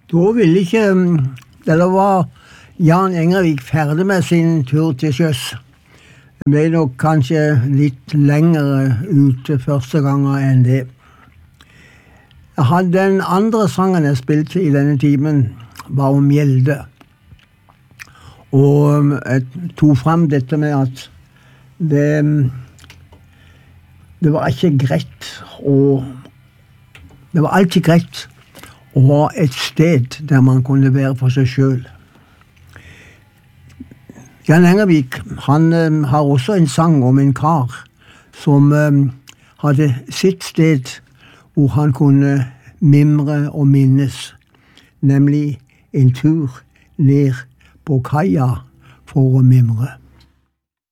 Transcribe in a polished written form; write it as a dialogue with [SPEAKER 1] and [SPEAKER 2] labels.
[SPEAKER 1] Da ville ikke, eller var Jan Engervik ferdig med sin tur til sjøs. Det ble nok kanskje litt lengre ute første gangen enn det. Den andre sangen jeg spilte i denne timen var om Mjelde. Og jeg tog frem dette med at det var ikke greit det var alltid greit å ha et sted der man kunne være for seg selv. Jan Engervik, han har også en sang om en kar som hadde sitt sted hvor han kunne mimre og minnes, nemlig en tur ned på kaia for å mimre.